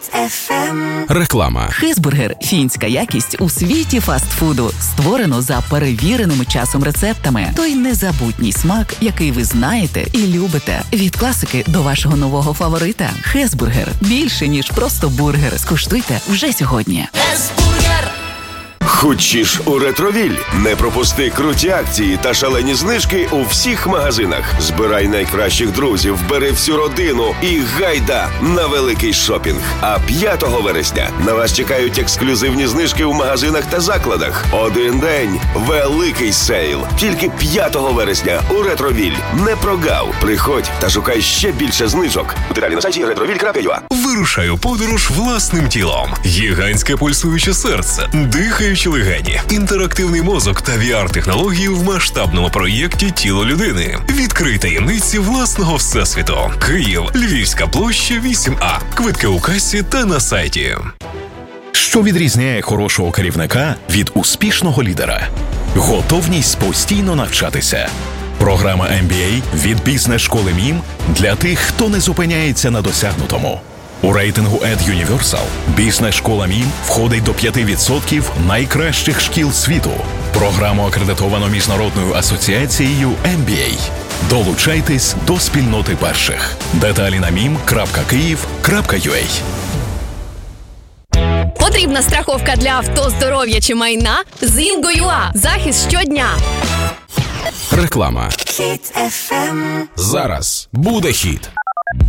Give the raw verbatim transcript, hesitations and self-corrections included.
еф ем. Реклама. Хезбургер – фінська якість у світі фастфуду. Створено за перевіреними часом рецептами. Той незабутній смак, який ви знаєте і любите. Від класики до вашого нового фаворита. Хезбургер – більше, ніж просто бургер. Скуштуйте вже сьогодні. Хезбургер. Хочеш у Ретровіль? Не пропусти круті акції та шалені знижки у всіх магазинах. Збирай найкращих друзів, бери всю родину і гайда на великий шопінг. А п'ятого вересня на вас чекають ексклюзивні знижки в магазинах та закладах. Один день – великий сейл. Тільки п'ятого вересня у Ретровіль. Не прогав. Приходь та шукай ще більше знижок. Деталі на сайті ретровіль крапка ю а. Вирушай у подорож власним тілом. Гігантське пульсуюче серце, дихаючі легені, інтерактивний мозок та ві ар-технології в масштабному проєкті «Тіло людини». Відкрий таємниці власного всесвіту. Київ, Львівська площа, вісім А. Квитки у касі та на сайті. Що відрізняє хорошого керівника від успішного лідера? Готовність постійно навчатися. Програма ем бі ей від бізнес-школи МІМ для тих, хто не зупиняється на досягнутому. У рейтингу EdUniversal бізнес-школа МІМ входить до п'ять відсотків найкращих шкіл світу. Програму акредитовано Міжнародною асоціацією ем бі ей. Долучайтесь до спільноти перших. Деталі на мім крапка київ крапка ю а. Потрібна страховка для авто, здоров'я чи майна? З Інго.ua. Захист щодня. Реклама. Хіт еф ем. Зараз буде хіт.